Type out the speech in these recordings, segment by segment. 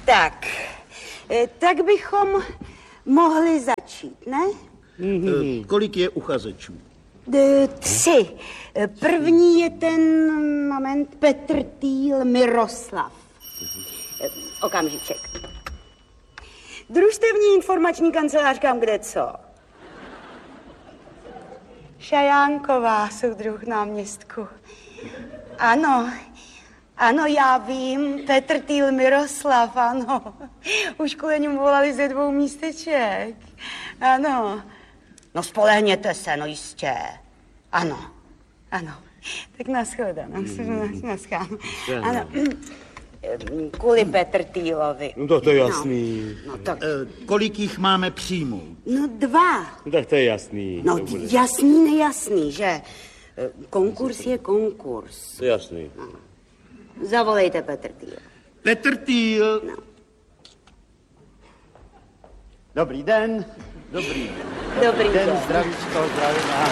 Tak bychom mohli začít, ne? Kolik je uchazečů? 3. První je ten moment Petr Týl Miroslav. Okamžiček. Družstevní informační kancelář, kam kde co? Šajánková, soudruh náměstku. Ano, já vím, Petr Týl Miroslav, ano. Už kvůli němu volali ze 2 místeček. Ano. No spolehněte se, no jistě. Ano. Tak nashledanou. Ano. Kvůli Petr Týlovi. No to je jasný. No tak. Kolik jich máme přijmout? No 2. No tak to je jasný. No jasný, nejasný, že? Konkurs je konkurs. To je jasný. No. Zavolejte Petr Týl. Petr Týl. No. Dobrý den. Dobrý den. Zdravíčko, zdravím vás.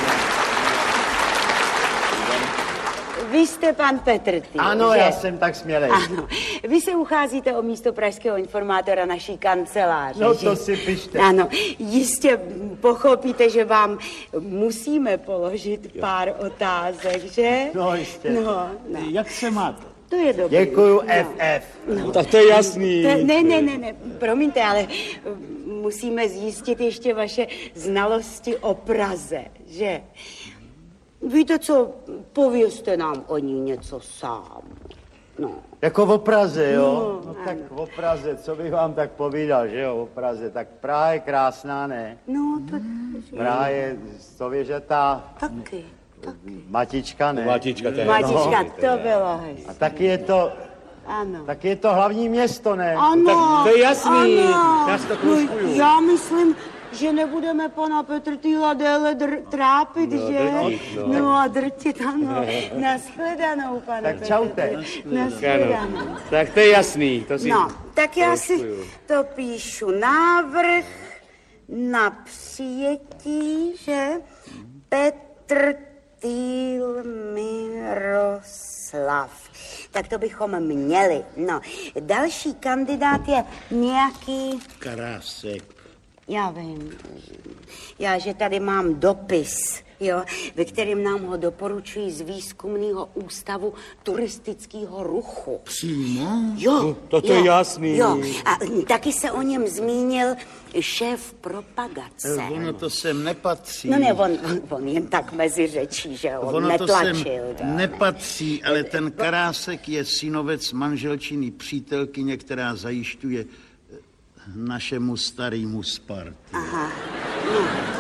Vy jste pan Petr Týl, Ano, že? já jsem tak smělej. Ano. Vy se ucházíte o místo pražského informátora naší kanceláře, No že? to si pište. Ano, jistě pochopíte, že vám musíme položit pár otázek, že? No jistě. No. Jak se máte? To je dobrý. Děkuju, FF. No tak to je jasný. Ne, promiňte, ale musíme zjistit ještě vaše znalosti o Praze, že? Víte co, povězte nám o ní něco sám. No. Jako o Praze, jo? No tak o Praze, co bych vám tak povídal, že jo, o Praze. Tak Praha je krásná, ne? No, to... Praha je stověžatá. Taky. Matička, ne? Matička, to je. Matička, to bylo hezké. A taky je to hlavní město, ne? Ano, tak to je jasný. Ano. Já si to kroužkuju. Já myslím, že nebudeme pana Petr Týla déle trápit, že? Drtit, no a drtit, ano. Nashledanou, pane Tak Petr. čaute. Nashledanou. Tak to je jasný. To si... No, tak já si kroužkuju. to píšu. Návrh na přijetí, že? Petr Týl Miroslav. Tak to bychom měli. No, další kandidát je nějaký... Karásek. Já vím. Že tady mám dopis, jo, ve kterém nám ho doporučují z Výzkumného ústavu turistického ruchu. Přímo? Jo. To je jasný. Jo, a taky se o něm zmínil šéf propagace. Ono to sem nepatří. No ne, on jen tak mezi řečí, že on Ono to netlačil. sem nepatří, ale ten Karásek je synovec manželčiny přítelkyně, která zajišťuje našemu starému Spartu. Aha, no.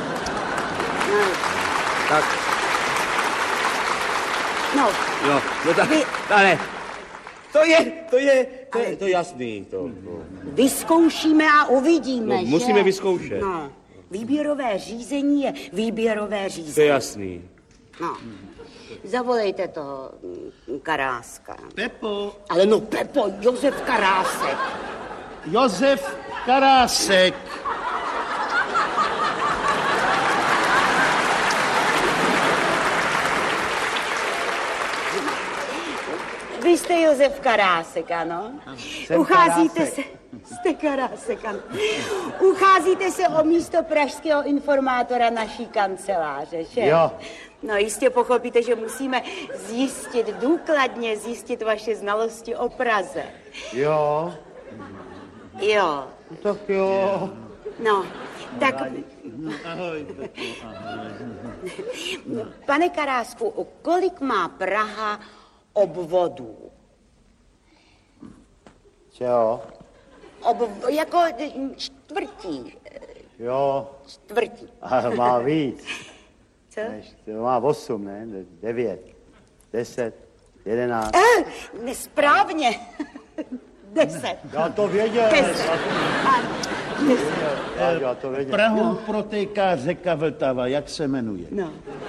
Tak. No. Jo, no tak, ale to je jasný. To. Vyzkoušíme a uvidíme, No, musíme že? vyzkoušet. No. Výběrové řízení je výběrové řízení. To je jasný. No. Zavolejte toho Karáska. Pepo. Ale no Pepo, Josef Karásek. Josef Karásek. Vy jste Josef Karásek, ano? Ucházíte se... Jste Karásek, ano. Ucházíte se o místo pražského informátora naší kanceláře, že? Jo. No jistě pochopíte, že musíme důkladně zjistit vaše znalosti o Praze. Jo. Jo. Tak jo. No, tak... Ahoj. Pane Karásku, kolik má Praha obvodů? Čeho? Jako čtvrtí. Jo. Čtvrtí. Ale má víc. Co? Má 8, ne? 9, 10, 11. Nesprávně. 10. Já to věděl. 10. Já to věděl. Prahou protéká řeka Vltava, jak se jmenuje? No.